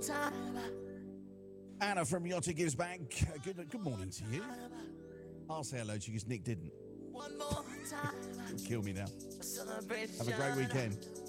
Anna from Yotta gives back. Good morning to you. I'll say hello to you because Nick didn't. Kill me now. Have a great weekend.